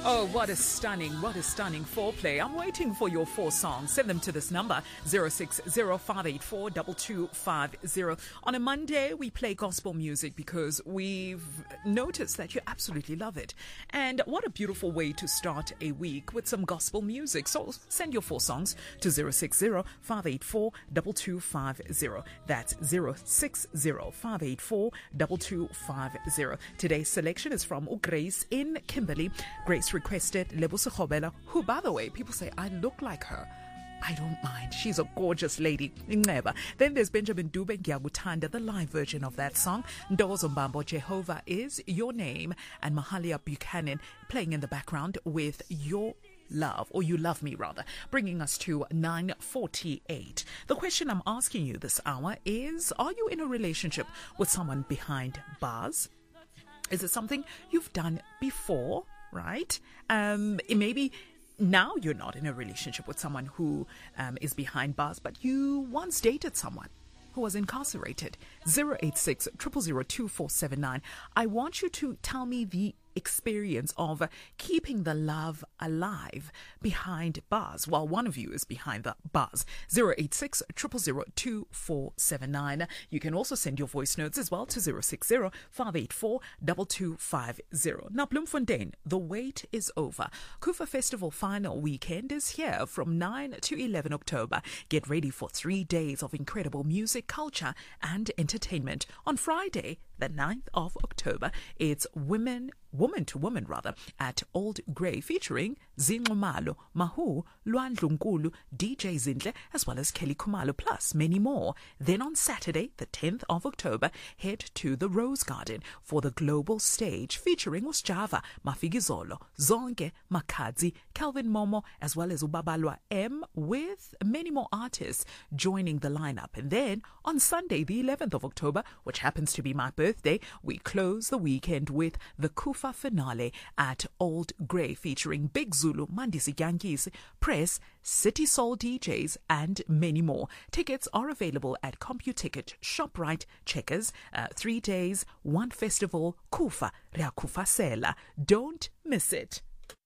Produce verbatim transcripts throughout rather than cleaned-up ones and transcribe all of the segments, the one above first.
Oh, what a stunning, what a stunning foreplay. I'm waiting for your four songs. Send them to this number, zero six zero five eight four two two five zero. On a Monday, we play gospel music because we've noticed that you absolutely love it. And what a beautiful way to start a week with some gospel music. So send your four songs to zero six zero five eight four two two five zero. That's zero six zero five eight four two two five zero. Today's selection is from Grace in Kimberley. Grace requested Lebusi Khobela, who, by the way, people say I look like her. I don't mind. She's a gorgeous lady. Never. Then there's Benjamin Dube Ngiyakutanda, the live version of that song. Ndozo Mbambo, Jehovah is Your Name, and Mahalia Buchanan playing in the background with Your Love, or You Love Me rather, bringing us to nine forty-eight. The question I'm asking you this hour is, are you in a relationship with someone behind bars? Is it something you've done before? Right? Um, maybe now you're not in a relationship with someone who um, is behind bars, but you once dated someone who was incarcerated. zero eight six zero zero zero two four seven nine. I want you to tell me the experience of uh, keeping the love alive behind bars while one of you is behind the bars. zero eight six zero zero zero two four seven nine. You can also send your voice notes as well to zero six zero five eight four two two five zero. Now, Bloemfontein, the wait is over. Kufa Festival final weekend is here from nine to eleven October. Get ready for three days of incredible music, culture and entertainment. On Friday, the ninth of October, it's women woman to woman rather, at Old Grey, featuring Zinxumalo, Mahu, Luandlu Nkulu, D J Zindle, as well as Kelly Kumalo, plus many more. Then on Saturday, the tenth of October, head to the Rose Garden for the global stage, featuring Usjava, Mafikizolo, Zonke, Makadzi, Calvin Momo, as well as Ubabalwa M, with many more artists joining the lineup. And then on Sunday, the eleventh of October, which happens to be my birthday, we close the weekend with the Kufa finale at Old Grey, featuring Big Zulu, Mandisi Yankis, Press, City Soul D Js, and many more. Tickets are available at CompuTicket, ShopRite, Checkers. Uh, three days, one festival, Kufa, Rea Kufa Sela. Don't miss it.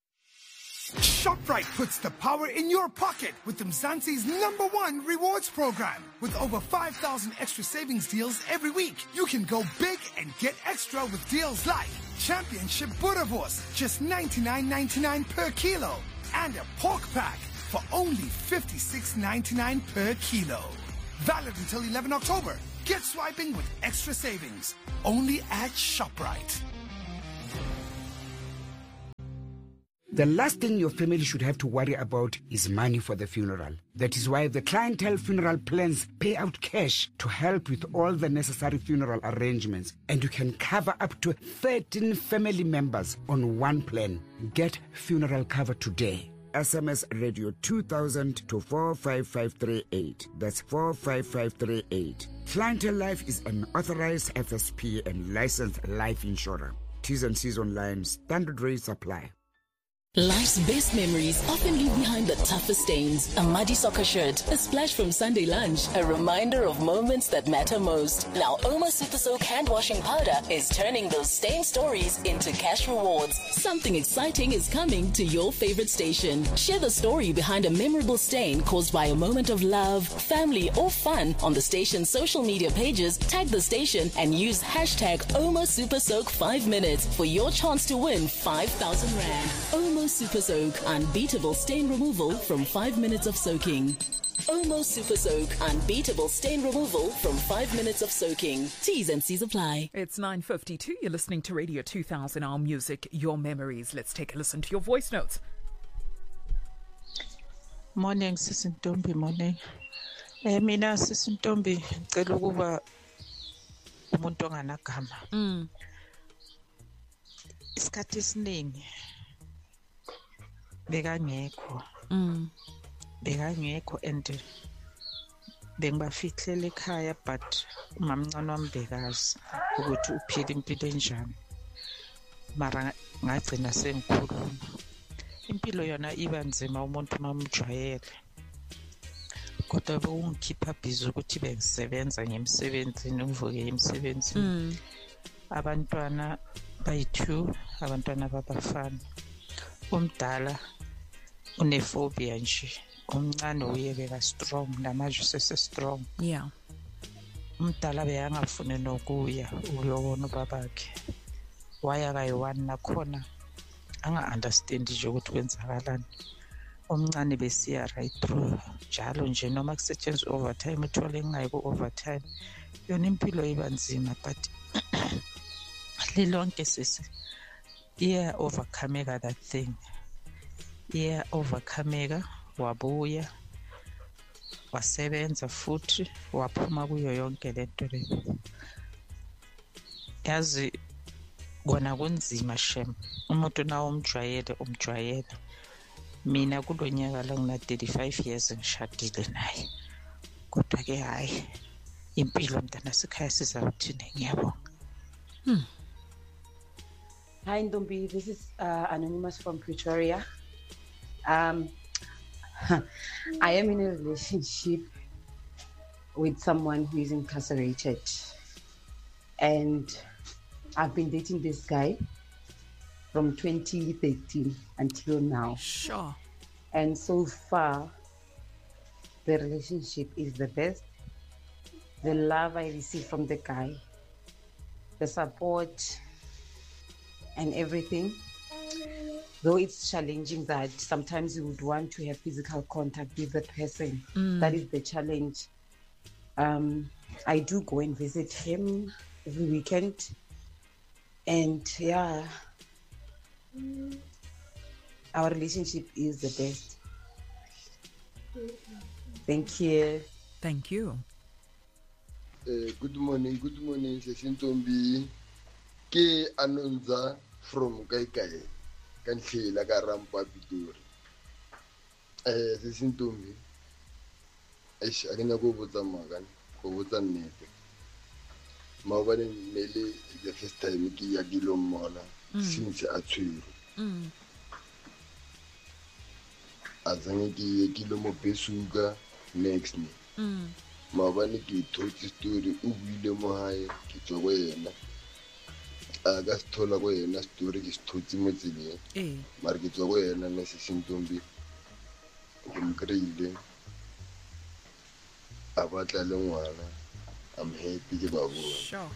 ShopRite puts the power in your pocket with Mzansi's number one rewards program. With over five thousand extra savings deals every week, you can go big and get extra with deals like Championship Boerewors, just ninety-nine ninety-nine per kilo, and a pork pack for only fifty-six ninety-nine per kilo. Valid until eleven October. Get swiping with extra savings. Only at ShopRite. The last thing your family should have to worry about is money for the funeral. That is why the Clientele Funeral Plans pay out cash to help with all the necessary funeral arrangements. And you can cover up to thirteen family members on one plan. Get funeral cover today. S M S radio two thousand to four five five three eight. That's four five five three eight. Clientele Life is an authorized F S P and licensed life insurer. T's and C's online. Standard rates apply. Life's best memories often leave behind the toughest stains. A muddy soccer shirt, a splash from Sunday lunch, a reminder of moments that matter most. Now, Omo Super Soak hand washing powder is turning those stain stories into cash rewards. Something exciting is coming to your favorite station. Share the story behind a memorable stain caused by a moment of love, family, or fun on the station's social media pages. Tag the station and use hashtag Omo Super Soak five minutes for your chance to win five thousand rand. Omo Super Soak, unbeatable stain removal from five minutes of soaking. Omo Super Soak, unbeatable stain removal from five minutes of soaking. T's and C's apply. It's nine fifty-two. You're listening to Radio two thousand, our music, your memories. Let's take a listen to your voice notes. Morning, Sisi Ntombi, morning. Eh mina Sisi Ntombi ngicela ukuba umuntu onganagama. Mm. Isikhathi esiningi bekangekho. Mm. Bekangekho and bengibafihlele ekhaya, but umamncane wami bekazi ukuthi uphila impilo enjani. Mara ngagcina sengikhuluma. Impilo yona iba nzima umuntu mamjwayele. Kodwa bekungikhipha busy ukuthi bengisebenza ngemsebenzini, ngivuke emsebenzini. Abantwana bayi-two, abantwana babafana. umdala unephobia nje, umncane uye beka strong, namanje usese strong. Yeah. Umdala beyangafuni nokuya uyobona ubabakhe. Waya kayi-one nakhona anga-understand nje ukuthi kwenzakalani. Omncane besiya right through njalo nje, noma kusetshenziswa overtime uthole kungayi ku-overtime, yona impilo iba nzima, but lilonke sisi iya overcomeka that thing, iya overcomeka. Wabuya wasebenza futhi waphuma kuyo yonke lento leyo. Yazi kona kunzima shem, umuntu nawo umjwayele umjwayele. Mina kulo nyaka la ngina thirty-five years ngishadile naye, kodwa ke hayi impilo mntana sikhaya sizawuthini. Ngiyabonga. Hmm. Hi Ntombi, this is uh, Anonymous from Pretoria. Um, I am in a relationship with someone who is incarcerated, and I've been dating this guy from twenty thirteen until now. Sure. And so far, the relationship is the best. The love I receive from the guy, the support, and everything. Though it's challenging that sometimes you would want to have physical contact with the person. Mm. That is the challenge. Um, I do go and visit him every weekend. And yeah, our relationship is the best. Thank you. Thank you. Uh, good morning, good morning, Ntombi. Ke Anonza from Kaikai. Kanhlela ka Rampa Pitori. Eh Ntombi. Eish akena go botsa maka, go botsa nnete. Maobane nele the first time ke ya dilo mmona since a tshwere. Mm. Azange ke ke lo mo besuka next ni. Mm. Maobane ke thotse story o buile mo hae ke tswa go yena. A ka sthola go yena story ke sthotse mo tseleng. Eh. Mara ke tswa go yena ne se Ntombi. Ke mkreile. A batla le ngwana. I'm happy ke ba bona. Sure.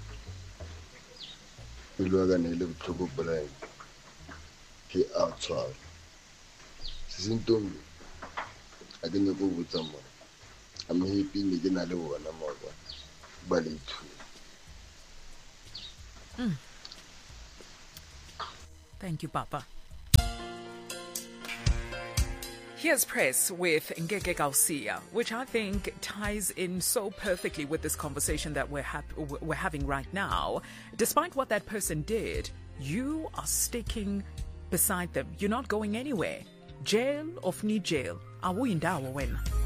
Pelo ga ne le botlhoko blind. Ke outside. Se Ntombi. A ke ne go botsa mo. I'm happy ne ke na le bona mo ba. Ba le thu. Mm. Thank you, Papa. Here's Press with Ngeke Kausia, which I think ties in so perfectly with this conversation that we're, hap- we're having right now. Despite what that person did, you are sticking beside them. You're not going anywhere. Jail of ni jail. Awu indawo wena.